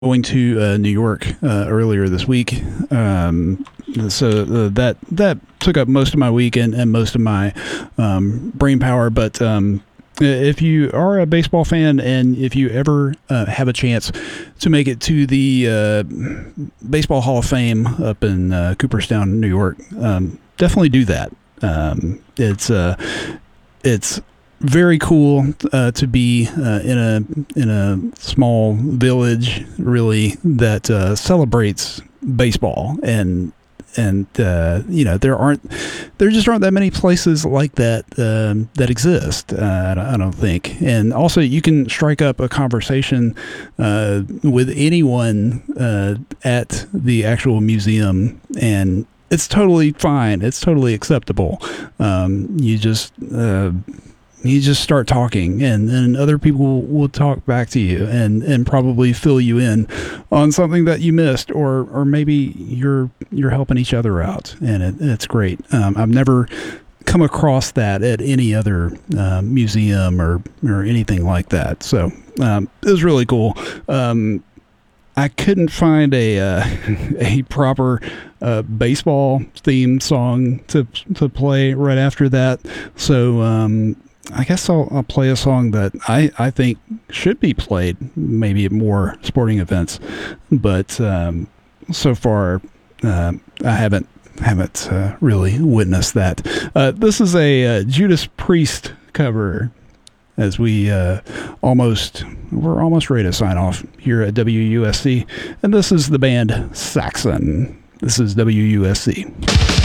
going to New York earlier this week. That took up most of my week and most of my brain power. But if you are a baseball fan and if you ever have a chance to make it to the Baseball Hall of Fame up in Cooperstown, New York, definitely do that. It's very cool to be in a small village, really, that celebrates baseball, and there just aren't that many places like that that exist. I don't think. And also, you can strike up a conversation with anyone at the actual museum, and it's totally fine. It's totally acceptable. You just start talking, and then other people will talk back to you and probably fill you in on something that you missed, or maybe you're helping each other out, and it's great. I've never come across that at any other museum or anything like that. So it was really cool. I couldn't find a proper baseball theme song to play right after that, so I guess I'll play a song that I think should be played maybe at more sporting events, but so far I haven't really witnessed that. This is a Judas Priest cover, as we're almost ready to sign off here at WUSC, and this is the band Saxon. This is WUSC.